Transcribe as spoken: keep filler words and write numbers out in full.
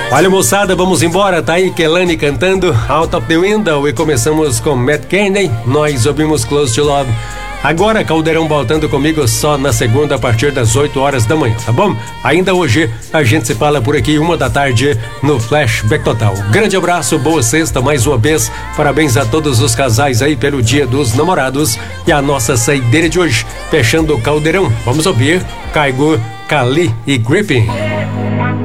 Olha, moçada, vamos embora. Tá aí Kelani cantando Out of the Window e começamos com Matt Kearney. Nós ouvimos Close to Love. Agora, Caldeirão voltando comigo só na segunda a partir das oito horas da manhã, tá bom? Ainda hoje a gente se fala por aqui uma da tarde no Flashback Total. Grande abraço, boa sexta mais uma vez. Parabéns a todos os casais aí pelo Dia dos Namorados. E a nossa saideira de hoje, fechando o Caldeirão. Vamos ouvir Kygo, Kali e Griffin.